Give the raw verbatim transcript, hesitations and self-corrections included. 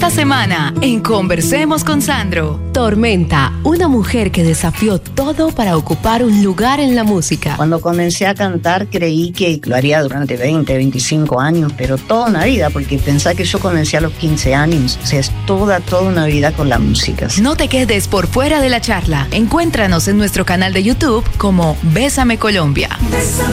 Esta semana en Conversemos con Sandro. Tormenta, una mujer que desafió todo para ocupar un lugar en la música. Cuando comencé a cantar creí que lo haría durante veinte, veinticinco años, pero toda una vida, porque pensé que yo comencé a los quince años. O sea, es toda, toda una vida con la música. No te quedes por fuera de la charla. Encuéntranos en nuestro canal de YouTube como Bésame Colombia. Bésame.